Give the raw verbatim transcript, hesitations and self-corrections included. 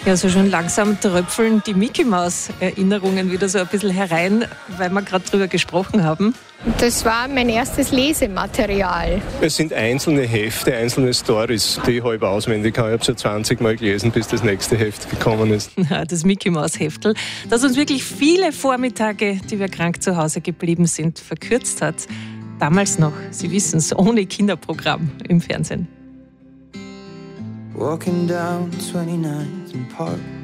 Ja, so schon langsam tröpfeln die Mickey-Maus-Erinnerungen wieder so ein bisschen herein, weil wir gerade drüber gesprochen haben. Das war mein erstes Lesematerial. Es sind einzelne Hefte, einzelne Stories, die ich halb auswendig habe. Ich habe es ja zwanzig Mal gelesen, bis das nächste Heft gekommen ist. Das Mickey-Maus-Heftel, das uns wirklich viele Vormittage, die wir krank zu Hause geblieben sind, verkürzt hat. Damals noch, Sie wissen es, ohne Kinderprogramm im Fernsehen. Walking down twenty-ninth and Park